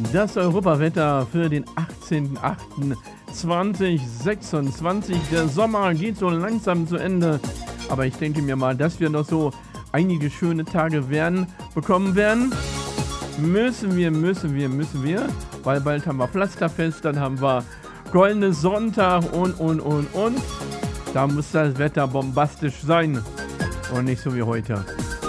Das Europawetter für den 18.08.2026. Der Sommer geht so langsam zu Ende, aber ich denke mir mal, dass wir noch so einige schöne Tage bekommen werden. Müssen wir, weil bald haben wir Pflasterfest, dann haben wir Goldene Sonntag und. Da muss das Wetter bombastisch sein und nicht so wie heute.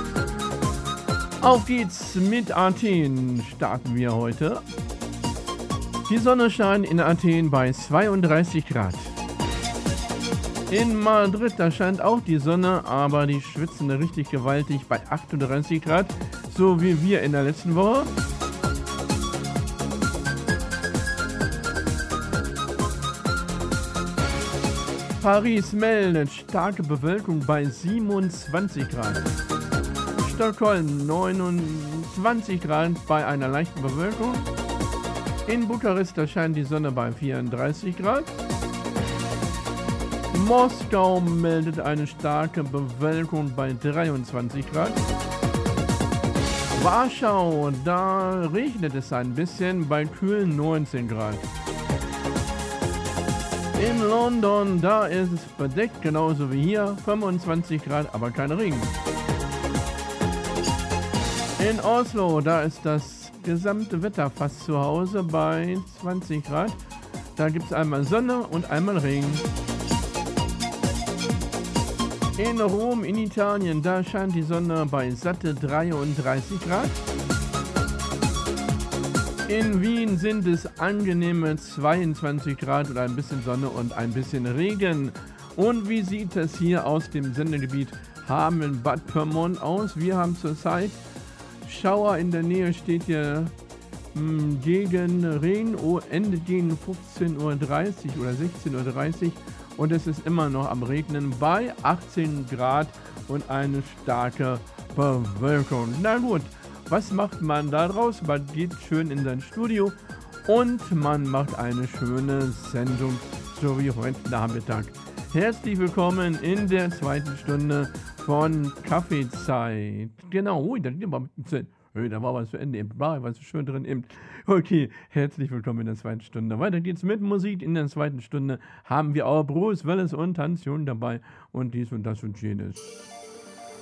Auf geht's mit Athen, starten wir heute. Die Sonne scheint in Athen bei 32 Grad. In Madrid, da scheint auch die Sonne, aber die schwitzen richtig gewaltig bei 38 Grad, so wie wir in der letzten Woche. Paris meldet starke Bewölkung bei 27 Grad. Stockholm 29 Grad bei einer leichten Bewölkung. In Bukarest erscheint die Sonne bei 34 Grad. Moskau meldet eine starke Bewölkung bei 23 Grad. Warschau, da regnet es ein bisschen bei kühlen 19 Grad. In London, da ist es bedeckt, genauso wie hier, 25 Grad, aber kein Regen. In Oslo, da ist das gesamte Wetter fast zu Hause bei 20 Grad. Da gibt es einmal Sonne und einmal Regen. In Rom, in Italien, da scheint die Sonne bei satte 33 Grad. In Wien sind es angenehme 22 Grad und ein bisschen Sonne und ein bisschen Regen. Und wie sieht es hier aus dem Sendegebiet Hameln-Bad Pyrmont aus? Wir haben zurzeit Schauer in der Nähe, steht hier gegen Regen, endet gegen 15:30 Uhr oder 16:30 Uhr und es ist immer noch am Regnen bei 18 Grad und eine starke Bewölkung. Na gut. Was macht man da draus? Man geht schön in sein Studio und man macht eine schöne Sendung, so wie heute Nachmittag. Herzlich willkommen in der zweiten Stunde von Kaffeezeit. Genau, da war was zu Ende, da war was schön drin. Okay, herzlich willkommen in der zweiten Stunde. Weiter geht's mit Musik. In der zweiten Stunde haben wir auch Bruce Willis und Hans Jung dabei und dies und das und jenes.